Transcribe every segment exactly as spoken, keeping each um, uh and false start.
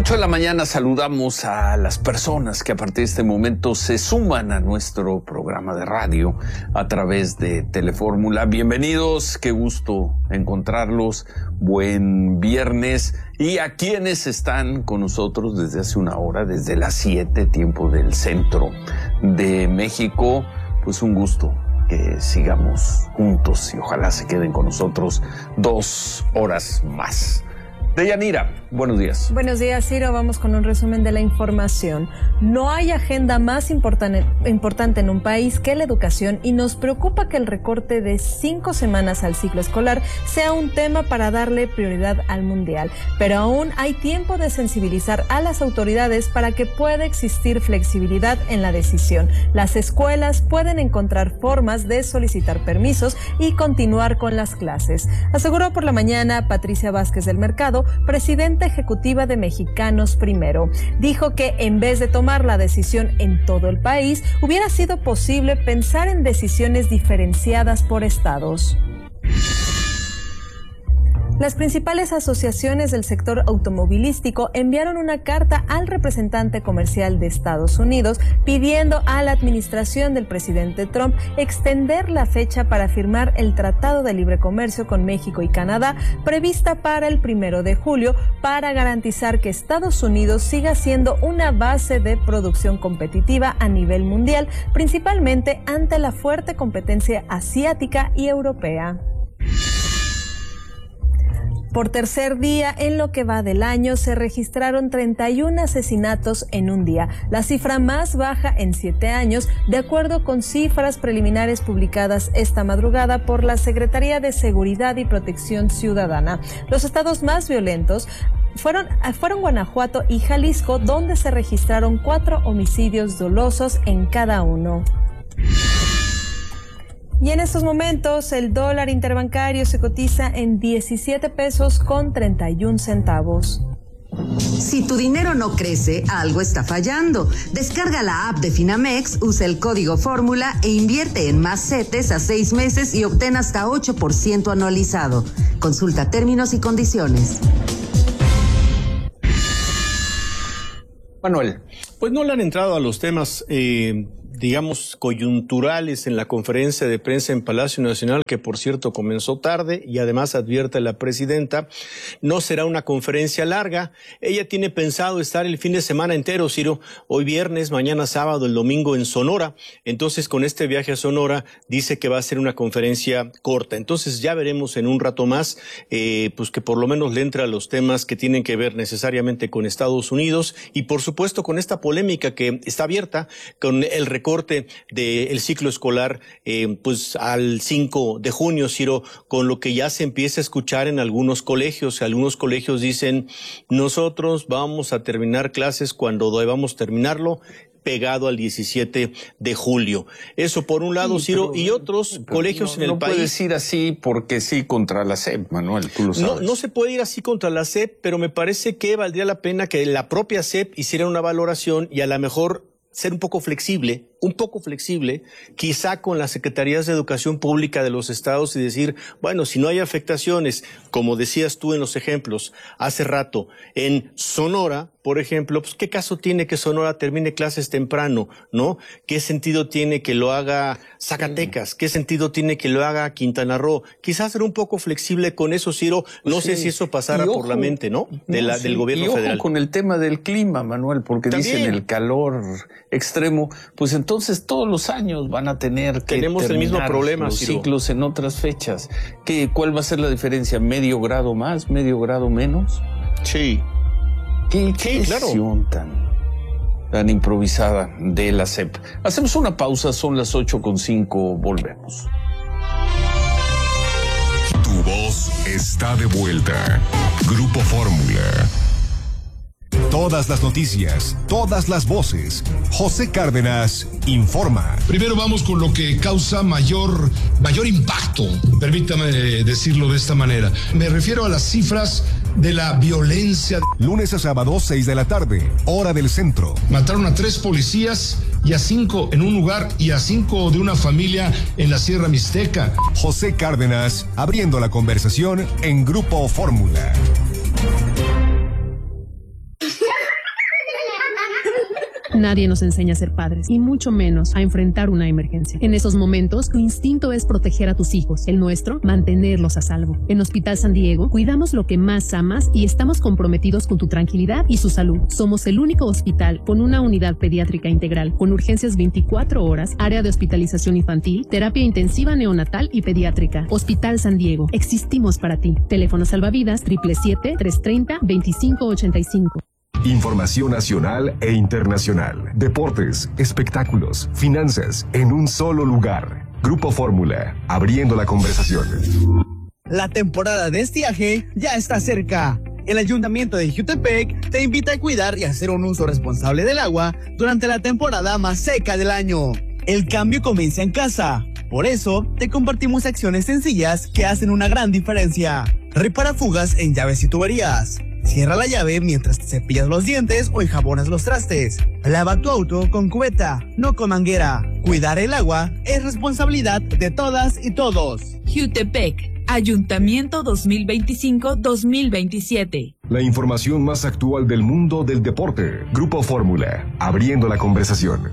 ocho de la mañana saludamos a las personas que a partir de este momento se suman a nuestro programa de radio a través de Telefórmula. Bienvenidos, qué gusto encontrarlos. Buen viernes. Y a quienes están con nosotros desde hace una hora, desde las siete, tiempo del centro de México, pues un gusto que sigamos juntos y ojalá se queden con nosotros dos horas más. Deyanira, buenos días. Buenos días, Ciro. Vamos con un resumen de la información. No hay agenda más importante, importante en un país que la educación y nos preocupa que el recorte de cinco semanas al ciclo escolar sea un tema para darle prioridad al mundial. Pero aún hay tiempo de sensibilizar a las autoridades para que pueda existir flexibilidad en la decisión. Las escuelas pueden encontrar formas de solicitar permisos y continuar con las clases. Aseguró por la mañana Patricia Vázquez del Mercado, presidenta ejecutiva de Mexicanos Primero. Dijo que en vez de tomar la decisión en todo el país, hubiera sido posible pensar en decisiones diferenciadas por estados. Las principales asociaciones del sector automovilístico enviaron una carta al representante comercial de Estados Unidos pidiendo a la administración del presidente Trump extender la fecha para firmar el Tratado de Libre Comercio con México y Canadá prevista para el primero de julio para garantizar que Estados Unidos siga siendo una base de producción competitiva a nivel mundial, principalmente ante la fuerte competencia asiática y europea. Por tercer día, en lo que va del año, se registraron treinta y uno asesinatos en un día, la cifra más baja en siete años, de acuerdo con cifras preliminares publicadas esta madrugada por la Secretaría de Seguridad y Protección Ciudadana. Los estados más violentos fueron, fueron Guanajuato y Jalisco, donde se registraron cuatro homicidios dolosos en cada uno. Y en estos momentos el dólar interbancario se cotiza en diecisiete pesos con treinta y un centavos. Si tu dinero no crece, algo está fallando. Descarga la app de Finamex, usa el código Fórmula e invierte en más CETES a seis meses y obtén hasta ocho por ciento anualizado. Consulta términos y condiciones. Manuel. Pues no le han entrado a los temas eh, digamos, coyunturales en la conferencia de prensa en Palacio Nacional, que por cierto comenzó tarde, y además advierte la presidenta, no será una conferencia larga. Ella tiene pensado estar el fin de semana entero, Ciro, hoy viernes, mañana sábado, el domingo en Sonora. Entonces, con este viaje a Sonora, dice que va a ser una conferencia corta. Entonces, ya veremos en un rato más, eh, pues que por lo menos le entra a los temas que tienen que ver necesariamente con Estados Unidos y, por supuesto, con esta polémica que está abierta con el recorte corte del ciclo escolar eh, pues al cinco de junio, Ciro, con lo que ya se empieza a escuchar en algunos colegios. Algunos colegios dicen, nosotros vamos a terminar clases cuando debamos terminarlo, pegado al diecisiete de julio. Eso por un lado, sí, Ciro, pero, y otros colegios no, en el no país. No puedes ir así porque sí contra la S E P, Manuel, tú lo sabes. No, no se puede ir así contra la S E P, pero me parece que valdría la pena que la propia S E P hiciera una valoración y a lo mejor ser un poco flexible, un poco flexible, quizá con las secretarías de educación pública de los estados y decir, bueno, si no hay afectaciones, como decías tú en los ejemplos hace rato, en Sonora, por ejemplo, pues qué caso tiene que Sonora termine clases temprano, ¿no? ¿Qué sentido tiene que lo haga Zacatecas? ¿Qué sentido tiene que lo haga Quintana Roo? Quizás ser un poco flexible con eso, Ciro, no sí. sé si eso pasara ojo, por la mente, ¿no? De la, no sí. del gobierno y ojo federal. Con el tema del clima, Manuel, porque ¿También? Dicen el calor extremo, pues entonces todos los años van a tener que tenemos el mismo problema, los Ciro. ciclos en otras fechas. ¿Qué, ¿Cuál va a ser la diferencia? ¿Medio grado más? ¿Medio grado menos? Sí. ¿Qué, qué sí, claro. tan, tan improvisada de la S E P? Hacemos una pausa, son las ocho con cinco, volvemos. Tu voz está de vuelta. Grupo Fórmula. Todas las noticias, todas las voces. José Cárdenas informa. Primero vamos con lo que causa mayor, mayor impacto, permítame decirlo de esta manera. Me refiero a las cifras de la violencia. Lunes a sábado, seis de la tarde, hora del centro. Mataron a tres policías y a cinco en un lugar y a cinco de una familia en la Sierra Mixteca. José Cárdenas, abriendo la conversación en Grupo Fórmula. Nadie nos enseña a ser padres, y mucho menos a enfrentar una emergencia. En esos momentos, tu instinto es proteger a tus hijos, el nuestro, mantenerlos a salvo. En Hospital San Diego, cuidamos lo que más amas y estamos comprometidos con tu tranquilidad y su salud. Somos el único hospital con una unidad pediátrica integral, con urgencias veinticuatro horas, área de hospitalización infantil, terapia intensiva neonatal y pediátrica. Hospital San Diego, existimos para ti. Teléfono salvavidas siete siete siete, tres tres cero, dos cinco ocho cinco. Información nacional e internacional. Deportes, espectáculos, finanzas, en un solo lugar. Grupo Fórmula, abriendo la conversación. La temporada de estiaje ya está cerca. El Ayuntamiento de Jiutepec te invita a cuidar y hacer un uso responsable del agua durante la temporada más seca del año. El cambio comienza en casa. Por eso, te compartimos acciones sencillas que hacen una gran diferencia. Repara fugas en llaves y tuberías. Cierra la llave mientras te cepillas los dientes o enjabonas los trastes. Lava tu auto con cubeta, no con manguera. Cuidar el agua es responsabilidad de todas y todos. Jiutepec, Ayuntamiento dos mil veinticinco a dos mil veintisiete. La información más actual del mundo del deporte. Grupo Fórmula, abriendo la conversación.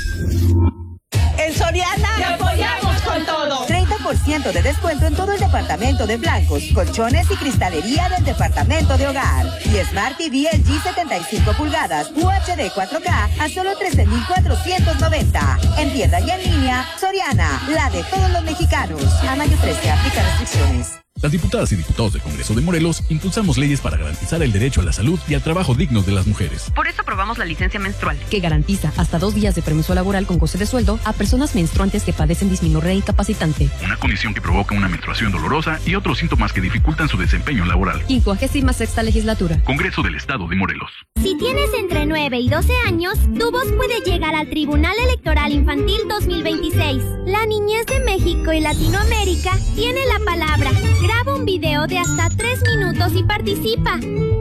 En Soriana ¡te apoyamos con todo! treinta por ciento de descuento en todo el departamento de blancos, colchones y cristalería del departamento de hogar. Y Smart T V L G setenta y cinco pulgadas U H D cuatro K a solo trece mil cuatrocientos noventa. En tienda y en línea, Soriana, la de todos los mexicanos. A mayo trece, aplica restricciones. Las diputadas y diputados del Congreso de Morelos impulsamos leyes para garantizar el derecho a la salud y al trabajo dignos de las mujeres. Por eso aprobamos la licencia menstrual, que garantiza hasta dos días de permiso laboral con goce de sueldo a personas menstruantes que padecen dismenorrea incapacitante. Una condición que provoca una menstruación dolorosa y otros síntomas que dificultan su desempeño laboral. quincuagésima sexta legislatura. Congreso del Estado de Morelos. Si tienes entre nueve y doce años, tu voz puede llegar al Tribunal Electoral Infantil dos mil veintiséis. La niñez de México y Latinoamérica tiene la palabra. Graba un video de hasta tres minutos y participa.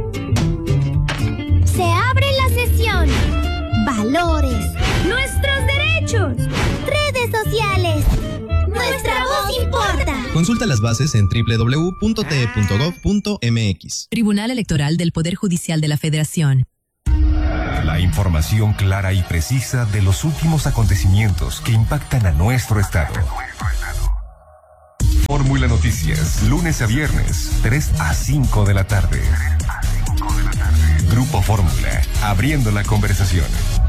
Se abre la sesión. Valores. Nuestros derechos. Redes sociales. Nuestra voz importa. Consulta las bases en doble u doble u doble u punto t e punto gov punto m x. Tribunal Electoral del Poder Judicial de la Federación. La información clara y precisa de los últimos acontecimientos que impactan a nuestro estado. Fórmula Noticias, lunes a viernes, tres a cinco de la tarde. Grupo Fórmula, abriendo la conversación.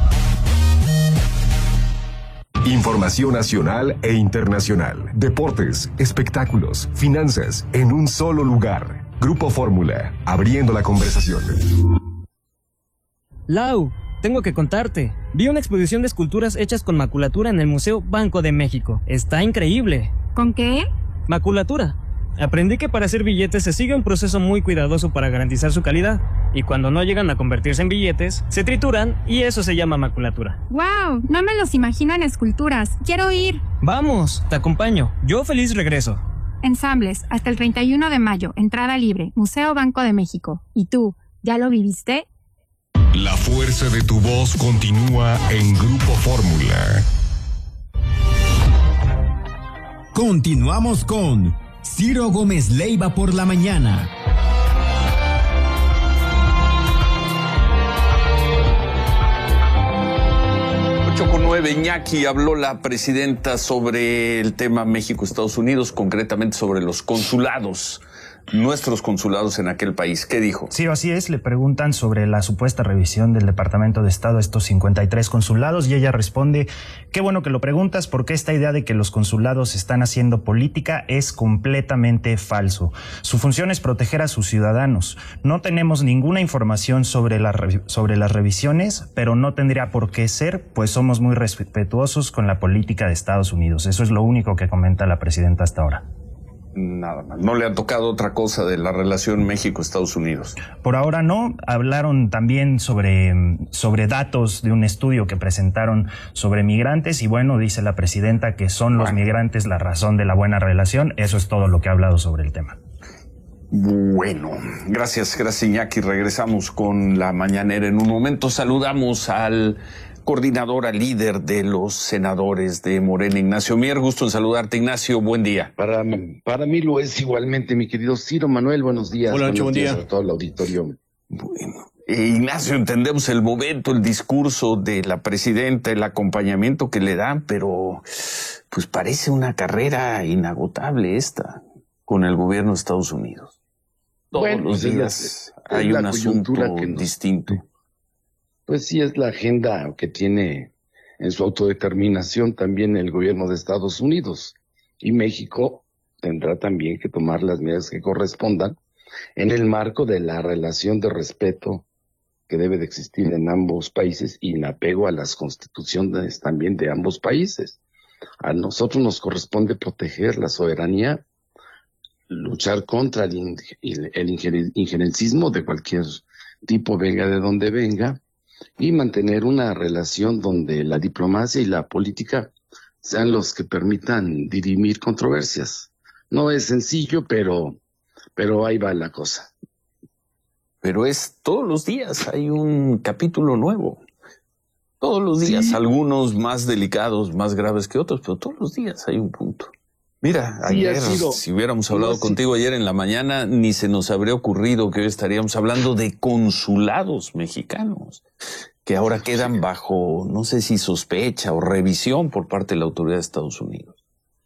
Información nacional e internacional. Deportes, espectáculos, finanzas, en un solo lugar. Grupo Fórmula, abriendo la conversación. Lau, tengo que contarte. Vi una exposición de esculturas hechas con maculatura en el Museo Banco de México. Está increíble. ¿Con qué? Maculatura. Aprendí que para hacer billetes se sigue un proceso muy cuidadoso para garantizar su calidad, y cuando no llegan a convertirse en billetes, se trituran y eso se llama maculatura. ¡Wow! No me los imagino en esculturas. ¡Quiero ir! Vamos, te acompaño. Yo feliz regreso. Ensambles, hasta el treinta y uno de mayo, entrada libre, Museo Banco de México. ¿Y tú, ya lo viviste? La fuerza de tu voz continúa en Grupo Fórmula. Continuamos con Ciro Gómez Leiva por la mañana. ocho con nueve, Iñaki, habló la presidenta sobre el tema México-Estados Unidos, concretamente sobre los consulados. Nuestros consulados en aquel país. ¿Qué dijo? Sí, así es. Le preguntan sobre la supuesta revisión del Departamento de Estado a estos cincuenta y tres consulados y ella responde: qué bueno que lo preguntas, porque esta idea de que los consulados están haciendo política es completamente falso. Su función es proteger a sus ciudadanos. No tenemos ninguna información sobre, la, sobre las revisiones, pero no tendría por qué ser, pues somos muy respetuosos con la política de Estados Unidos. Eso es lo único que comenta la presidenta hasta ahora. Nada más. No le ha tocado otra cosa de la relación México-Estados Unidos. Por ahora no. Hablaron también sobre, sobre datos de un estudio que presentaron sobre migrantes y bueno, dice la presidenta que son los migrantes la razón de la buena relación. Eso es todo lo que ha hablado sobre el tema. Bueno, gracias, gracias Iñaki. Regresamos con la mañanera en un momento. Saludamos al coordinadora líder de los senadores de Morena, Ignacio Mier. Gusto en saludarte, Ignacio. Buen día. Para, para mí lo es igualmente, mi querido Ciro Manuel. Buenos días. Hola, buenos buen días día. a todo el auditorio. Bueno, Ignacio, entendemos el momento, el discurso de la presidenta, el acompañamiento que le dan, pero pues parece una carrera inagotable esta con el gobierno de Estados Unidos. Todos bueno, los pues días es la, hay es un la asunto que nos, distinto. Pues sí, es la agenda que tiene en su autodeterminación también el gobierno de Estados Unidos. Y México tendrá también que tomar las medidas que correspondan en el marco de la relación de respeto que debe de existir en ambos países y en apego a las constituciones también de ambos países. A nosotros nos corresponde proteger la soberanía, luchar contra el, el, el injerencismo de cualquier tipo, venga de donde venga, y mantener una relación donde la diplomacia y la política sean los que permitan dirimir controversias. No es sencillo, pero, pero ahí va la cosa. Pero es todos los días hay un capítulo nuevo. Todos los días, sí. Algunos más delicados, más graves que otros, pero todos los días hay un punto. Mira, sí, ayer, sido, si hubiéramos hablado no, contigo sí. ayer en la mañana, ni se nos habría ocurrido que hoy estaríamos hablando de consulados mexicanos, que ahora quedan bajo, no sé si sospecha o revisión por parte de la autoridad de Estados Unidos.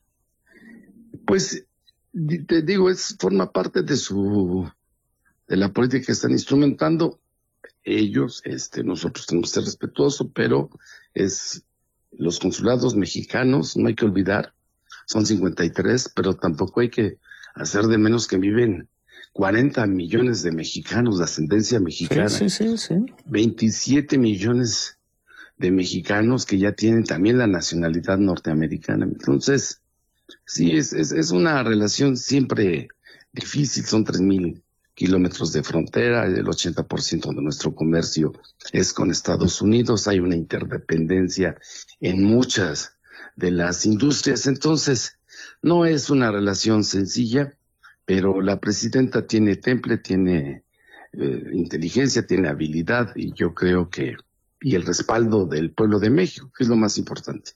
Pues, te digo, es forma parte de su... de la política que están instrumentando ellos, este, nosotros tenemos que ser respetuosos, pero es los consulados mexicanos, no hay que olvidar, son cincuenta y tres, pero tampoco hay que hacer de menos que viven cuarenta millones de mexicanos de ascendencia mexicana, sí, sí, sí, sí. veintisiete millones de mexicanos que ya tienen también la nacionalidad norteamericana. Entonces, sí, es, es, es una relación siempre difícil, son tres mil kilómetros de frontera, el ochenta por ciento de nuestro comercio es con Estados Unidos, hay una interdependencia en muchas de las industrias, entonces no es una relación sencilla, pero la presidenta tiene temple, tiene eh, inteligencia, tiene habilidad y yo creo que, y el respaldo del pueblo de México, que es lo más importante.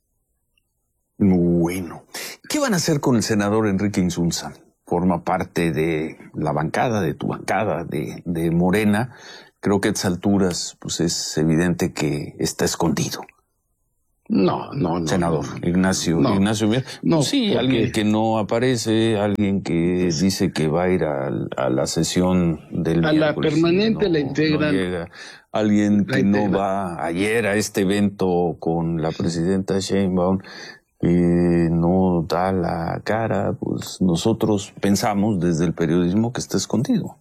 Bueno, ¿qué van a hacer con el senador Enrique Insunza? Forma parte de la bancada, de tu bancada, de, de Morena. Creo que a estas alturas pues es evidente que está escondido. No, no, no. Senador no, Ignacio, no, Ignacio Mier. No, sí, porque... alguien que no aparece, alguien que pues, dice que va a ir a, a la sesión del a la permanente no, la integran. No llega. Alguien que no va ayer a este evento con la presidenta Sheinbaum, que no da la cara, pues nosotros pensamos desde el periodismo que está escondido.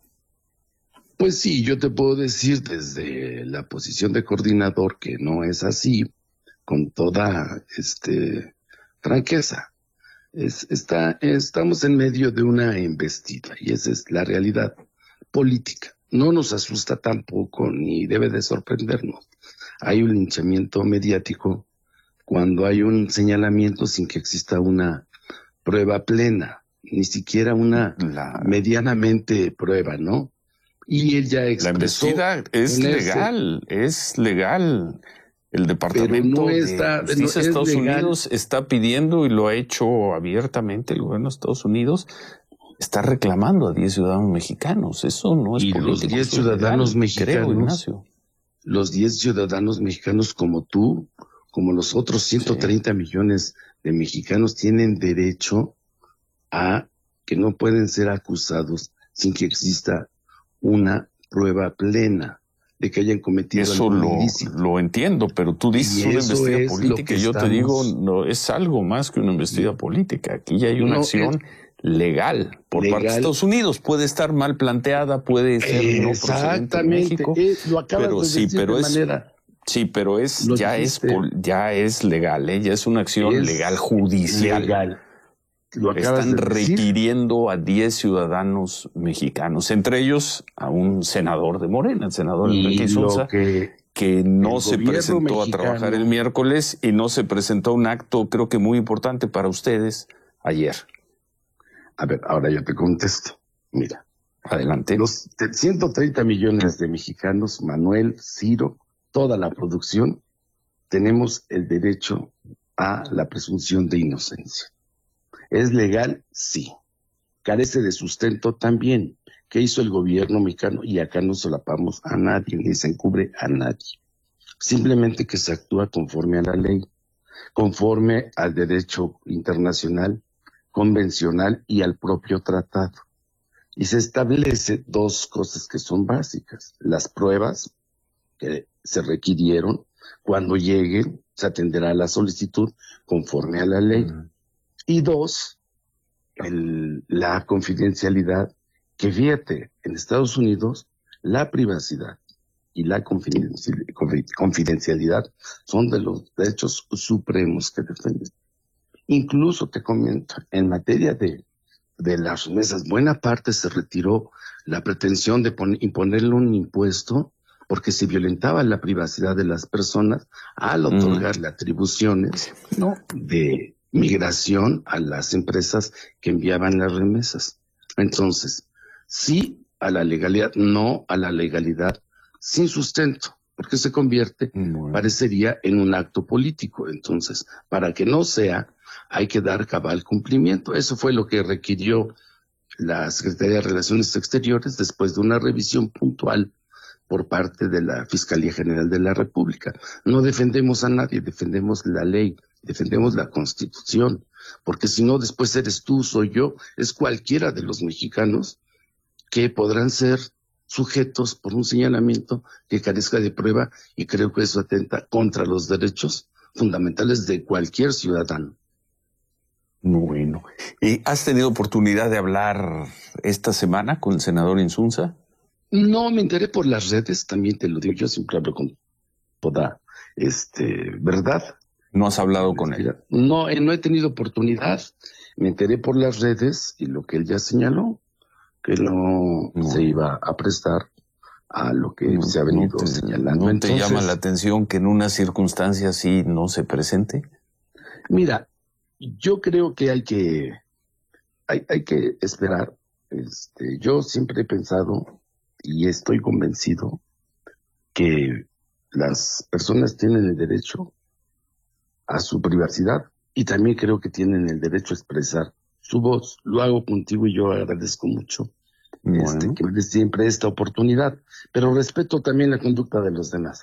Pues sí, yo te puedo decir desde la posición de coordinador que no es así, con toda este franqueza. Es, está, estamos en medio de una embestida y esa es la realidad política. No nos asusta tampoco ni debe de sorprendernos. Hay un linchamiento mediático cuando hay un señalamiento sin que exista una prueba plena, ni siquiera una la... medianamente prueba, ¿no? Y él ya expresó... La investida es legal, ese... es legal. El Departamento no está, de Justicia de no Estados legal. Unidos está pidiendo, y lo ha hecho abiertamente el gobierno de Estados Unidos, está reclamando a diez ciudadanos mexicanos. Eso no es y político. Los diez ciudadanos legal, mexicanos, creo, Ignacio. Los diez ciudadanos mexicanos como tú, como los otros ciento treinta sí. millones de mexicanos tienen derecho a que no pueden ser acusados sin que exista una prueba plena de que hayan cometido eso algún lo, ilícito. Lo entiendo, pero tú dices una investida política y yo estamos... te digo, no es algo más que una investida política. Aquí ya hay una no, acción es... legal por legal. parte de Estados Unidos. Puede estar mal planteada, puede ser no procedente de México, es, lo acabas pero de sí, decir pero de es manera... Sí, pero es Lo ya dijiste. es ya es legal, ¿eh? Ya es una acción es legal judicial. Legal. Lo Están de requiriendo a diez ciudadanos mexicanos, entre ellos a un senador de Morena, el senador Enrique Insunza, que, que no se presentó mexicano. a trabajar el miércoles y no se presentó a un acto, creo que muy importante para ustedes, ayer. A ver, ahora yo te contesto. Mira, adelante. Los ciento treinta millones de mexicanos, Manuel, Ciro, toda la producción, tenemos el derecho a la presunción de inocencia. ¿Es legal? Sí. ¿Carece de sustento? También. ¿Qué hizo el gobierno mexicano? Y acá no solapamos a nadie, ni se encubre a nadie. Simplemente que se actúa conforme a la ley, conforme al derecho internacional, convencional y al propio tratado. Y se establece dos cosas que son básicas. Las pruebas que se requirieron, cuando lleguen, se atenderá a la solicitud conforme a la ley. Uh-huh. Y dos, el, la confidencialidad, que fíjate, en Estados Unidos, la privacidad y la confidencialidad son de los derechos supremos que defienden. Incluso te comento, en materia de, de las remesas, buena parte se retiró la pretensión de poner, imponerle un impuesto porque se violentaba la privacidad de las personas al otorgarle mm. atribuciones no. de migración a las empresas que enviaban las remesas. Entonces, sí a la legalidad, no a la legalidad sin sustento, porque se convierte, bueno. parecería, en un acto político. Entonces, para que no sea, hay que dar cabal cumplimiento. Eso fue lo que requirió la Secretaría de Relaciones Exteriores después de una revisión puntual por parte de la Fiscalía General de la República. No defendemos a nadie, defendemos la ley, defendemos la Constitución, porque si no, después eres tú, soy yo, es cualquiera de los mexicanos que podrán ser sujetos por un señalamiento que carezca de prueba, y creo que eso atenta contra los derechos fundamentales de cualquier ciudadano. Bueno, ¿y has tenido oportunidad de hablar esta semana con el senador Insunza? No, me enteré por las redes, también te lo digo, yo siempre hablo con toda este verdad. ¿No has hablado con él? No, no he tenido oportunidad, me enteré por las redes y lo que él ya señaló, que no, no. se iba a prestar a lo que no, se ha venido no te, señalando. ¿No Entonces, te llama la atención que en una circunstancia así no se presente? Mira, yo creo que hay que, hay, hay que esperar. Este, yo siempre he pensado y estoy convencido que las personas tienen el derecho a su privacidad y también creo que tienen el derecho a expresar su voz. Lo hago contigo y yo agradezco mucho bueno. este, que me des siempre esta oportunidad, pero respeto también la conducta de los demás.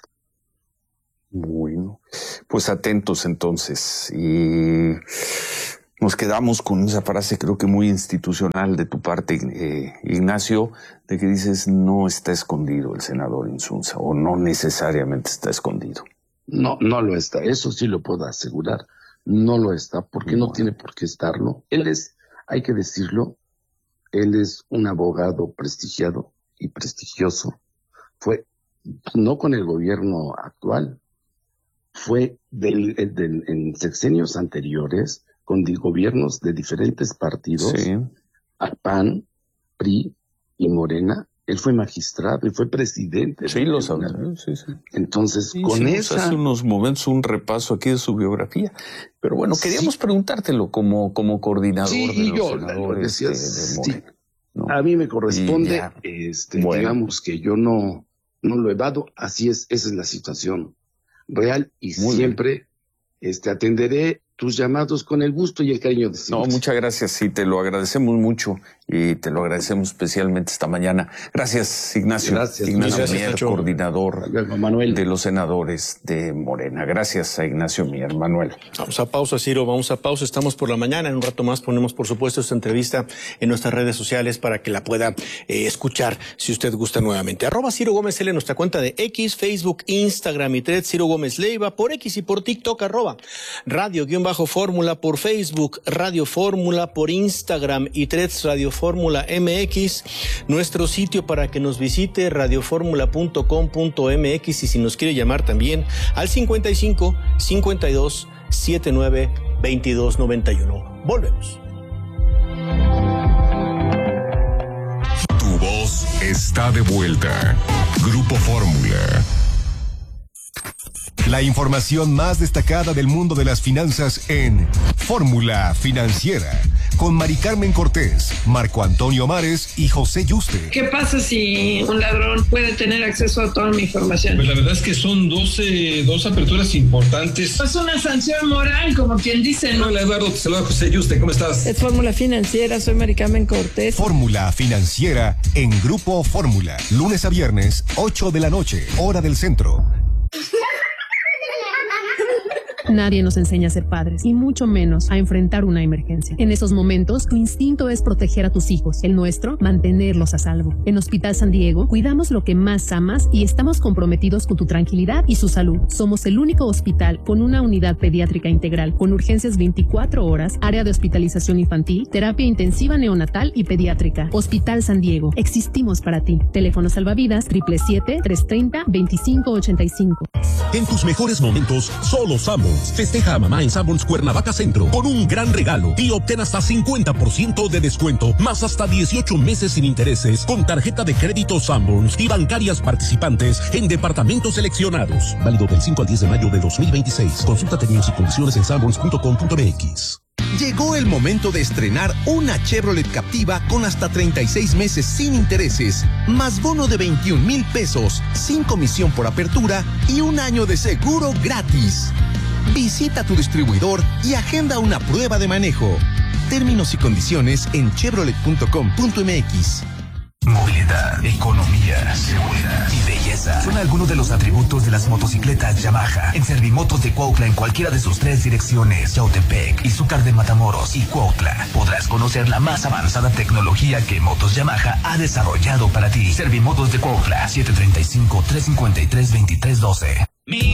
Bueno, pues atentos entonces, y nos quedamos con esa frase creo que muy institucional de tu parte, eh, Ignacio, de que dices no está escondido el senador Insunza, o no necesariamente está escondido. No, no lo está, eso sí lo puedo asegurar, no lo está, porque bueno. no tiene por qué estarlo. Él es, hay que decirlo, él es un abogado prestigiado y prestigioso, fue no con el gobierno actual, fue del, del, en sexenios anteriores, con gobiernos de diferentes partidos, sí. a P A N, P R I y Morena. Él fue magistrado y fue presidente. Sí, lo sabía. Sí, sí. Entonces, sí, con sí, esa... Hace unos momentos un repaso aquí de su biografía. Pero bueno, queríamos sí. preguntártelo como, como coordinador sí, de los yo, senadores decía, de, de Morena. Sí. ¿No? A mí me corresponde, este, bueno. digamos que yo no, no lo evado. Así es, esa es la situación real y Muy siempre bien. este atenderé tus llamados con el gusto y el cariño de siempre. No, muchas gracias, sí, te lo agradecemos mucho y te lo agradecemos especialmente esta mañana. Gracias, Ignacio. Gracias. Ignacio Gracias, Mier, Nacho. coordinador Manuel. de los senadores de Morena. Gracias a Ignacio Mier. Manuel. Vamos a pausa, Ciro, vamos a pausa. Estamos por la mañana. En un rato más ponemos, por supuesto, esta entrevista en nuestras redes sociales para que la pueda eh, escuchar si usted gusta nuevamente. Arroba Ciro Gómez L, nuestra cuenta de X, Facebook, Instagram y Threads, Ciro Gómez Leiva, por X y por TikTok, arroba Radio guión bajo Fórmula, por Facebook, Radio Fórmula, por Instagram y Threads, Radio Fórmula M X, nuestro sitio para que nos visite, radioformula punto com punto m x, y si nos quiere llamar también al cincuenta y cinco, cincuenta y dos, setenta y nueve, veintidós noventa y uno. Volvemos. Tu voz está de vuelta. Grupo Fórmula. La información más destacada del mundo de las finanzas en Fórmula Financiera, con Mari Carmen Cortés, Marco Antonio Mares y José Yuste. ¿Qué pasa si un ladrón puede tener acceso a toda mi información? Pues la verdad es que son doce, dos aperturas importantes. Es una sanción moral, como quien dice, ¿no? Hola Eduardo, te saluda José Yuste, ¿cómo estás? Es Fórmula Financiera, soy Mari Carmen Cortés. Fórmula Financiera en Grupo Fórmula, lunes a viernes, ocho de la noche, hora del centro. Nadie nos enseña a ser padres, y mucho menos a enfrentar una emergencia. En esos momentos, tu instinto es proteger a tus hijos. El nuestro, mantenerlos a salvo. En Hospital San Diego, cuidamos lo que más amas y estamos comprometidos con tu tranquilidad y su salud. Somos el único hospital con una unidad pediátrica integral, con urgencias veinticuatro horas, área de hospitalización infantil, terapia intensiva neonatal y pediátrica. Hospital San Diego, existimos para ti. Teléfono salvavidas siete siete siete, tres tres cero, dos cinco ocho cinco. En tus mejores momentos, solo Sanborns. Festeja a mamá en Sanborns Cuernavaca Centro con un gran regalo y obtén hasta cincuenta por ciento de descuento, más hasta dieciocho meses sin intereses con tarjeta de crédito Sanborns y bancarias participantes en departamentos seleccionados. Válido del cinco al diez de mayo de dos mil veintiséis. Consulta términos y condiciones en sanborns punto com punto m x. Llegó el momento de estrenar una Chevrolet Captiva con hasta treinta y seis meses sin intereses, más bono de veintiún mil pesos, sin comisión por apertura y un año de seguro gratis. Visita tu distribuidor y agenda una prueba de manejo. Términos y condiciones en chevrolet punto com punto m x. Movilidad, economía, seguridad y belleza son algunos de los atributos de las motocicletas Yamaha. En Servimotos de Cuautla, en cualquiera de sus tres direcciones, Yautepec, Izúcar de Matamoros y Cuautla, podrás conocer la más avanzada tecnología que Motos Yamaha ha desarrollado para ti. Servimotos de Cuautla, siete tres cinco, tres cinco tres, dos tres uno dos.